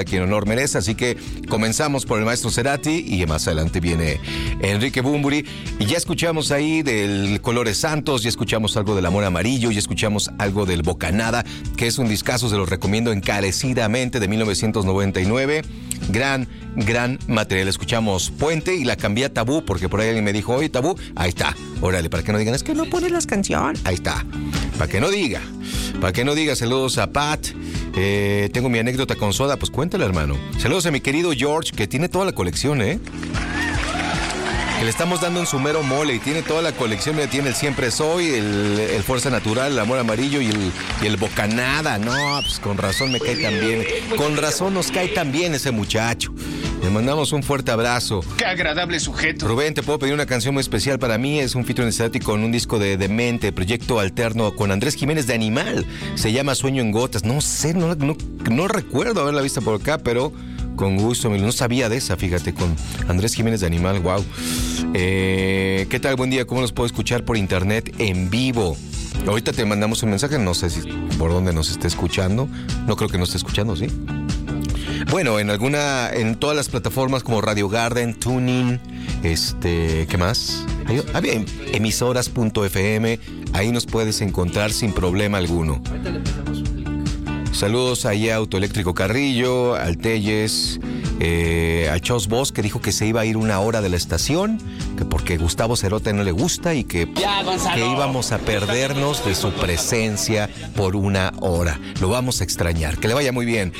quien honor merece, así que comenzamos por el maestro Cerati y más adelante viene Enrique Bunbury y ya escuchamos ahí del Colores Santos, ya escuchamos algo del Amor Amarillo, ya escuchamos algo del Bocanada, que es un discazo, se los recomiendo encarecidamente, de 1999, gran material. Escuchamos Puente y la cambié a Tabú, porque por ahí alguien me dijo, oye, Tabú, ahí está, órale, para que no digan, es que no pones las canciones, ahí está, para que no diga, saludos a Pat. Tengo mi anécdota con Soda, pues cuéntala, hermano. Saludos a mi querido George, que tiene toda la colección, que le estamos dando en su mero mole y tiene toda la colección. Mira, tiene el Siempre Soy, el Fuerza Natural, el Amor Amarillo y el Bocanada. No, pues con razón me cae tan bien. Con razón nos cae tan bien ese muchacho. Le mandamos un fuerte abrazo. ¡Qué agradable sujeto! Rubén, te puedo pedir una canción muy especial para mí. Es un featuring Cerati con un disco de Demente, proyecto alterno con Andrés Jiménez de Animal. Se llama Sueño en Gotas. No sé, no recuerdo haberla visto por acá, pero con gusto. No sabía de esa, fíjate, con Andrés Jiménez de Animal. Wow. ¿Qué tal? Buen día. ¿Cómo los puedo escuchar por internet en vivo? Ahorita te mandamos un mensaje. No sé si por dónde nos esté escuchando. No creo que nos esté escuchando, ¿sí? Bueno, en todas las plataformas como Radio Garden, TuneIn, ¿qué más? Había emisoras.fm, ahí nos puedes encontrar sin problema alguno. Saludos allá a Autoeléctrico Carrillo, al Telles, a Chos Boss, que dijo que se iba a ir una hora de la estación, que porque Gustavo Cerota no le gusta y que íbamos a perdernos de su presencia por una hora. Lo vamos a extrañar. Que le vaya muy bien.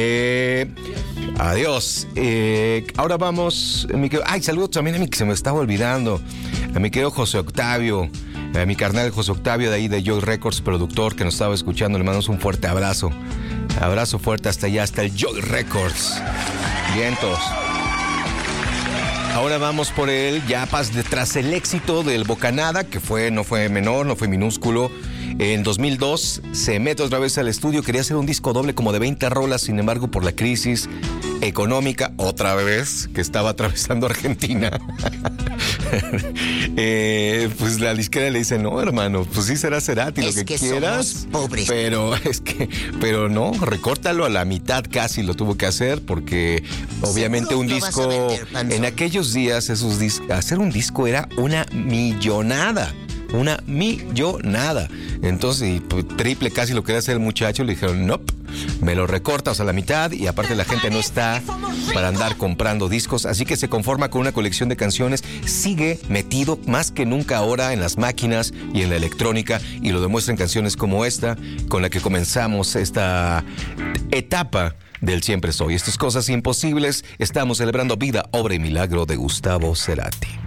Adiós. Ahora vamos. Saludos también a mí, que se me estaba olvidando. A mi querido José Octavio. A mi carnal José Octavio de ahí de Joy Records, productor, que nos estaba escuchando. Le mandamos un fuerte abrazo. Abrazo fuerte hasta allá, hasta el Joy Records. Vientos. Ahora vamos por el tras el éxito del Bocanada, que no fue menor, no fue minúsculo. En 2002 se mete otra vez al estudio, quería hacer un disco doble como de 20 rolas, sin embargo por la crisis económica, otra vez, que estaba atravesando Argentina, pues la disquera le dice, no, hermano, pues sí será Cerati, lo que quieras, pobres. Pero no, recórtalo a la mitad, casi lo tuvo que hacer, porque obviamente un disco, en aquellos días, hacer un disco era una millonada. Entonces, triple casi lo quería hacer el muchacho. Le dijeron, no, me lo recortas a la mitad. Y aparte la gente no está para andar comprando discos, así que se conforma con una colección de canciones. Sigue metido más que nunca ahora en las máquinas y en la electrónica, y lo demuestra en canciones como esta, con la que comenzamos esta etapa del Siempre Soy. Estas cosas imposibles. Estamos celebrando Vida, Obra y Milagro de Gustavo Cerati.